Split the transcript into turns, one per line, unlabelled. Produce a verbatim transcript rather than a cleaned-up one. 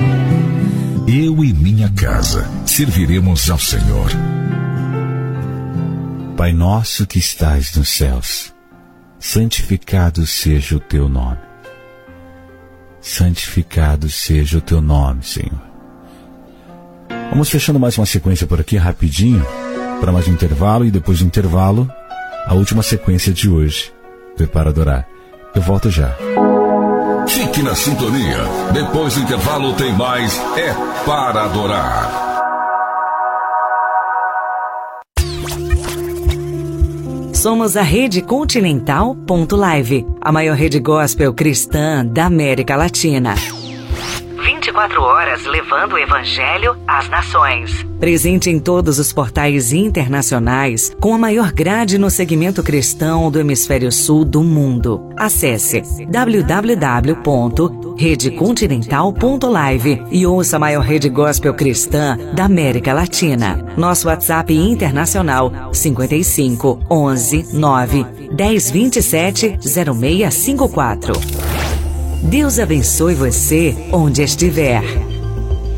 Eu e minha casa serviremos ao Senhor.
Pai nosso que estais nos céus, santificado seja o teu nome. Santificado seja o teu nome, Senhor. Vamos fechando mais uma sequência por aqui rapidinho, para mais um intervalo, e depois do intervalo, a última sequência de hoje. Prepara adorar. Eu volto já.
Fique na sintonia. Depois do intervalo tem mais É Para Adorar.
Somos a Rede Continental ponto live, a maior rede gospel cristã da América Latina. vinte e quatro horas levando o Evangelho às nações. Presente em todos os portais internacionais, com a maior grade no segmento cristão do hemisfério sul do mundo. Acesse w w w ponto rede continental ponto live e ouça a maior rede gospel cristã da América Latina. Nosso WhatsApp internacional cinquenta e cinco, onze, nove, dez, vinte e sete, zero seis cinco quatro. Deus abençoe você onde estiver.